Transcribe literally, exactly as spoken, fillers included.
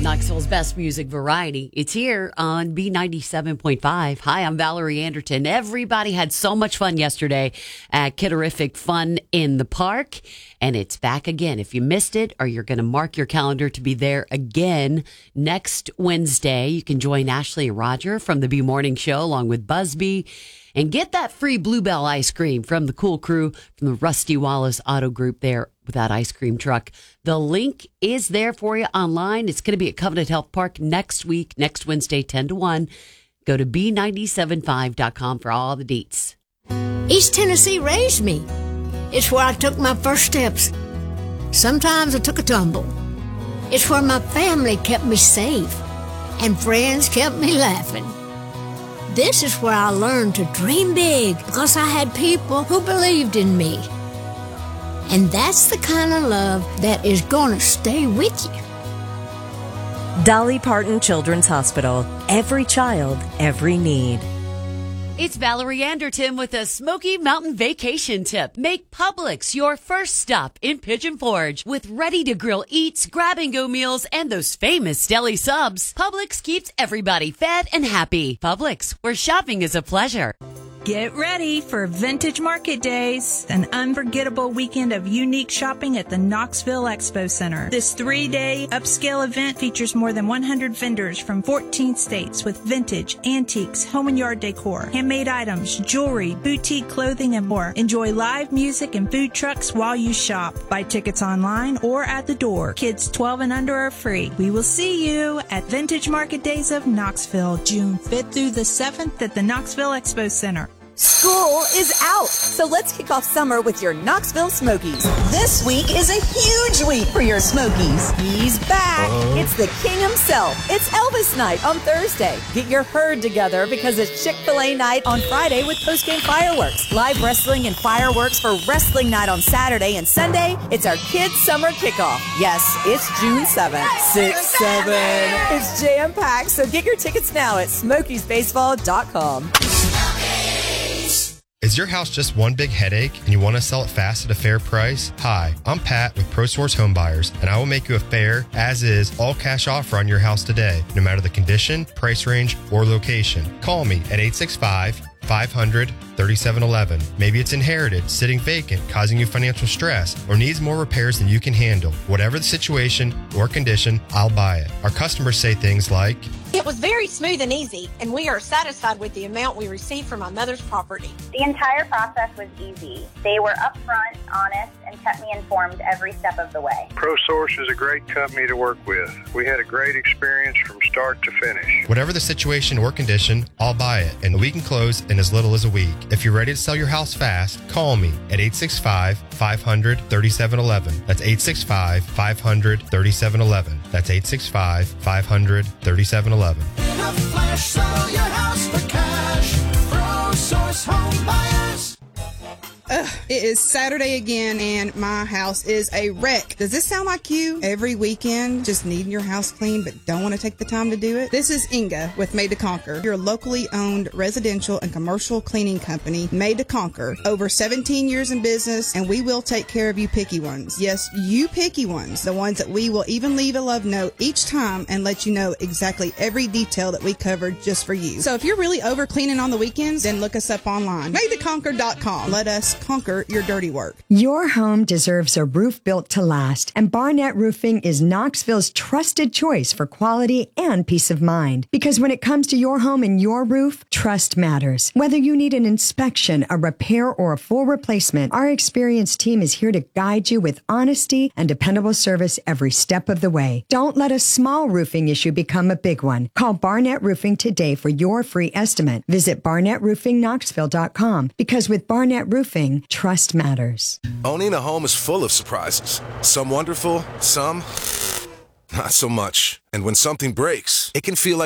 Knoxville's best music variety. It's here on B ninety-seven point five. Hi, I'm Valerie Anderton. Everybody had so much fun yesterday at Kitterific Fun in the Park, and it's back again. If you missed it or you're going to mark your calendar to be there again next Wednesday, you can join Ashley and Roger from the B Morning Show along with Busby and get that free Bluebell ice cream from the cool crew from the Rusty Wallace Auto Group there with that ice cream truck. The link is there for you online. It's going to be at Covenant Health Park next week, next Wednesday, ten to one. Go to B nine seven five dot com for all the deets. East Tennessee raised me. It's where I took my first steps. Sometimes I took a tumble. It's where my family kept me safe and friends kept me laughing. This is where I learned to dream big because I had people who believed in me. And that's the kind of love that is going to stay with you. Dolly Parton Children's Hospital. Every child, every need. It's Valerie Anderton with a Smoky Mountain vacation tip. Make Publix your first stop in Pigeon Forge with ready-to-grill eats, grab-and-go meals, and those famous deli subs. Publix keeps everybody fed and happy. Publix, where shopping is a pleasure. Get ready for Vintage Market Days, an unforgettable weekend of unique shopping at the Knoxville Expo Center. This three-day upscale event features more than one hundred vendors from fourteen states with vintage, antiques, home and yard decor, handmade items, jewelry, boutique clothing, and more. Enjoy live music and food trucks while you shop. Buy tickets online or at the door. Kids twelve and under are free. We will see you at Vintage Market Days of Knoxville, June fifth through the seventh at the Knoxville Expo Center. School is out, so let's kick off summer with your Knoxville Smokies. This week is a huge week for your Smokies. He's back. Uh-huh. It's the king himself. It's Elvis night on Thursday. Get your herd together because it's Chick-fil-A night on Friday with post-game fireworks. Live wrestling and fireworks for wrestling night on Saturday, and Sunday, it's our kids' summer kickoff. Yes, it's June seventh. six seven. It's jam-packed, so get your tickets now at smokies baseball dot com. Is your house just one big headache and you want to sell it fast at a fair price? Hi, I'm Pat with ProSource Home Buyers, and I will make you a fair, as-is, all-cash offer on your house today, no matter the condition, price range, or location. Call me at eight six five, five hundred, thirty-seven eleven. Maybe it's inherited, sitting vacant, causing you financial stress, or needs more repairs than you can handle. Whatever the situation or condition, I'll buy it. Our customers say things like, "It was very smooth and easy, and we are satisfied with the amount we received from my mother's property." The entire process was easy. They were upfront, honest, and kept me informed every step of the way. ProSource is a great company to work with. We had a great experience from start to finish. Whatever the situation or condition, I'll buy it, and we can close in as little as a week. If you're ready to sell your house fast, call me at eight six five, five hundred, thirty-seven eleven. That's eight six five, five hundred, thirty-seven eleven. That's eight six five, five hundred, thirty-seven eleven. In a flash, sell your house for cash. ProSource Home Buyers. Ugh, it is Saturday again and my house is a wreck. Does this sound like you? Every weekend, just needing your house clean but don't want to take the time to do it? This is Inga with Made to Conquer, your locally owned residential and commercial cleaning company, Made to Conquer. Over seventeen years in business, and we will take care of you picky ones. Yes, you picky ones, the ones that we will even leave a love note each time and let you know exactly every detail that we covered just for you. So if you're really over cleaning on the weekends, then look us up online. made to conquer dot com. Let us conquer your dirty work. Your home deserves a roof built to last, and Barnett Roofing is Knoxville's trusted choice for quality and peace of mind. Because when it comes to your home and your roof, trust matters. Whether you need an inspection, a repair, or a full replacement, our experienced team is here to guide you with honesty and dependable service every step of the way. Don't let a small roofing issue become a big one. Call Barnett Roofing today for your free estimate. Visit barnett roofing knoxville dot com, because with Barnett Roofing, trust matters. Owning a home is full of surprises. Some wonderful, some not so much. And when something breaks, it can feel like